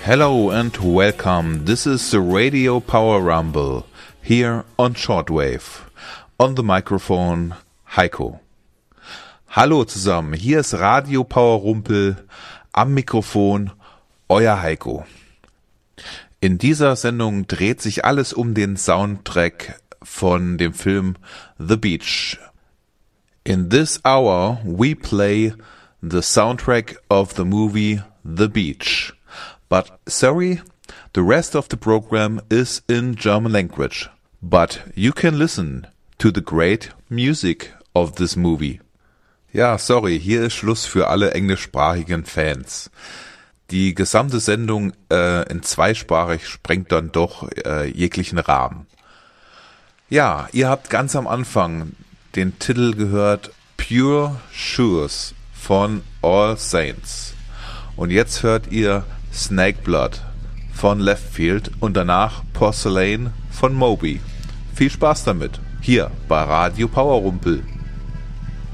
Hello and welcome. This is the Radio Power Rumble here on Shortwave. On the microphone, Heiko. Hallo zusammen, hier ist Radio Power Rumpel, am Mikrofon, euer Heiko. In dieser Sendung dreht sich alles um den Soundtrack von dem Film The Beach. In this hour we play the soundtrack of the movie The Beach. But sorry, the rest of the program is in German language. But you can listen to the great music of this movie. Ja, sorry, hier ist Schluss für alle englischsprachigen Fans. Die gesamte Sendung in zweisprachig sprengt dann doch jeglichen Rahmen. Ja, ihr habt ganz am Anfang den Titel gehört Pure Shoes von All Saints. Und jetzt hört ihr Snake Blood von Leftfield und danach Porcelain von Moby. Viel Spaß damit, hier bei Radio Power Rumpel.